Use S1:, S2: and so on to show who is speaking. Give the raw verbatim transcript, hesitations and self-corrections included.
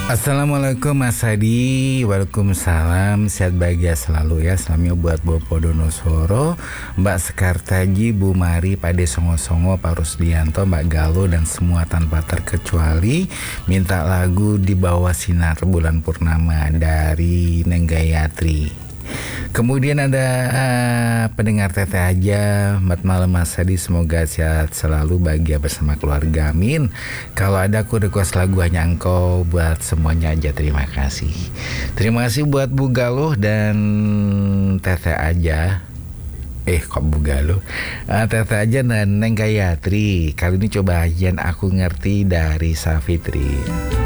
S1: Assalamualaikum Mas Hadi. Waalaikumsalam. Sehat bahagia selalu ya. Salamnya buat Bopo Donosoro, Mbak Sekartaji, Bu Mari, Pade Songo-Songo, Pak Rusdianto, Mbak Galo, dan semua tanpa terkecuali. Minta lagu Di Bawah Sinar Bulan Purnama dari Neng Gayatri. Kemudian ada uh, pendengar Teteh aja. Selamat malam Mas Hadi, semoga sehat selalu, bahagia bersama keluarga, amin. Kalau ada aku request lagu Hanya Engkau buat semuanya aja, terima kasih. Terima kasih buat Bu Galuh dan Teteh aja. Eh kok Bu Galuh, uh, Teteh aja dan Neng Gayatri. Kali ini coba Yang Aku Ngerti dari Safitri.